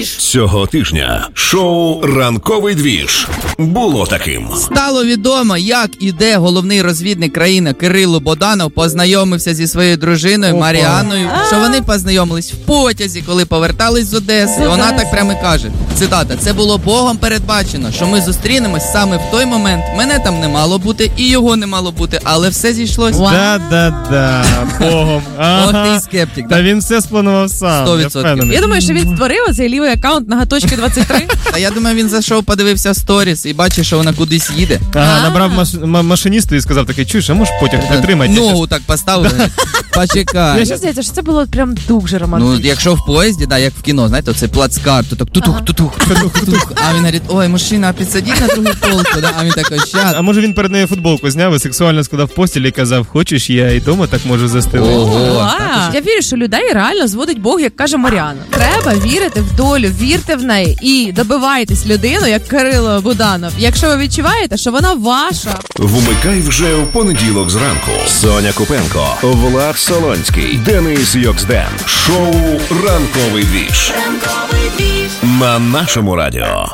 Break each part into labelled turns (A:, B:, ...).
A: двіж. Цього тижня шоу «Ранковий двіж» було таким.
B: Стало відомо, як і де головний розвідник країни Кирило Буданов познайомився зі своєю дружиною Маріаною, що вони познайомились в потязі, коли повертались з Одеси. І вона так прямо і каже, цитата, «Це було Богом передбачено, що ми зустрінемось саме в той момент. Мене там не мало бути і його не мало бути, але все зійшлось».
C: Да-да-да, Богом.
B: Ох ти скептик.
C: Та він все спланував сам.
B: 100%.
D: Я думаю, що він створив цей лівий аккаунт Ноготочки 23.
B: Та я думаю, він зайшов, подивився сторіс і бачить, що вона кудись їде.
C: Ага, набрав машиністу і сказав такий, чуєш, а можеш потяг притримати?
B: Ногу так поставив. Почекай.
D: Мені здається, що це було прям дуже романтично.
B: Ну, якщо в поїзді, да, як в кіно, знаєте, оцей плацкарт, то так тутух. А він говорить, ой, мужчина, підсадіть на другу полку, да? А він такий, щас.
C: А може він перед нею футболку зняв і сексуально складав в постілі і казав, хочеш, я і дома так можу застелити.
B: Ого.
D: Я вірю, що людей реально зводить Бог, як каже Маріана. Треба вірити в долю, вірте в неї і добивайтесь людину, як Кирило Буданов. Якщо ви відчуваєте, що вона ваша.
A: Вмикай вже у понеділок зранку. Соня Купенко, Влад Солонський, Денис Йоксден. Шоу «Ранковий двіж» на нашому радіо.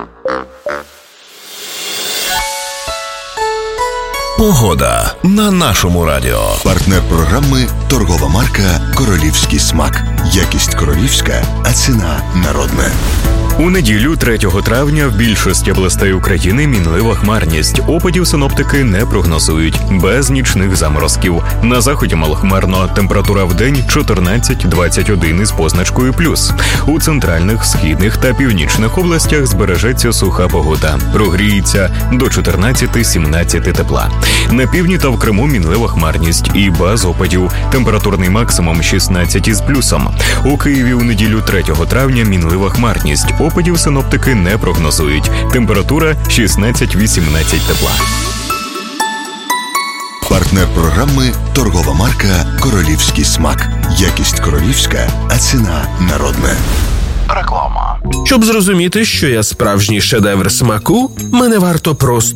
A: Погода на нашому радіо.
E: Партнер програми – торгова марка «Королівський смак». Якість королівська, а ціна народна.
F: У неділю 3 травня в більшості областей України мінлива хмарність. Опадів синоптики не прогнозують. Без нічних заморозків. На заході малохмарно. Температура в день 14-21 із позначкою плюс. У центральних, східних та північних областях збережеться суха погода. Прогріється до 14-17 тепла. На півдні та в Криму мінлива хмарність і без опадів. Температурний максимум 16 із плюсом. У Києві у неділю 3 травня мінлива хмарність. Опадів синоптики не прогнозують. Температура 16-18 тепла.
E: Партнер програми – торгова марка «Королівський смак». Якість королівська, а ціна народна.
A: Реклама. Щоб зрозуміти, що я справжній шедевр смаку, мене варто просто